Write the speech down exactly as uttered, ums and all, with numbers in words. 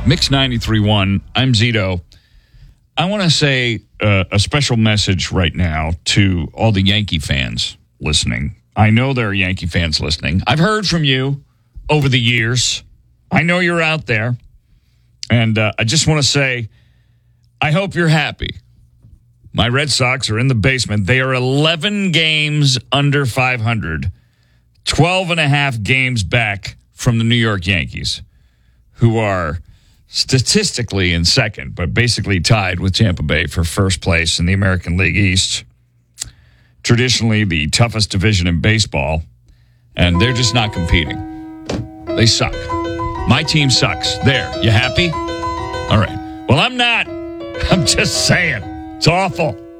Mix ninety-three point one. I'm Zito. I want to say uh, a special message right now to all the Yankee fans listening. I know there are Yankee fans listening. I've heard from you over the years. I know you're out there. And uh, I just want to say, I hope you're happy. My Red Sox are in the basement. They are eleven games under five hundred, twelve and a half games back from the New York Yankees, who are statistically in second, but basically tied with Tampa Bay for first place in the American League East. Traditionally the toughest division in baseball, and they're just not competing. They suck. My team sucks. There, you happy? All right. Well, I'm not. I'm just saying. It's awful.